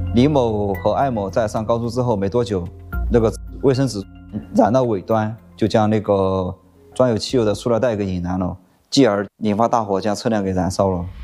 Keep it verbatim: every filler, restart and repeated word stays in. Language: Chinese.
李某和艾某在上高速之后没多久，那个卫生纸燃到尾端，就将那个装有汽油的塑料袋给引燃了，继而引发大火，将车辆给燃烧了。